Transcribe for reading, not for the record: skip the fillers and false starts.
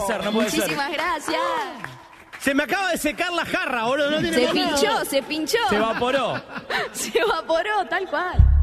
ser, no puede ser. Muchísimas gracias. Se me acaba de secar la jarra, boludo. No tiene Se más nada. pinchó, se pinchó. Se evaporó. Se evaporó, tal cual.